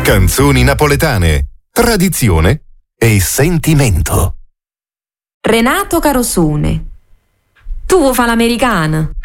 Canzoni napoletane, tradizione e sentimento. Renato Carosone. Tu vuoi fa l'americana?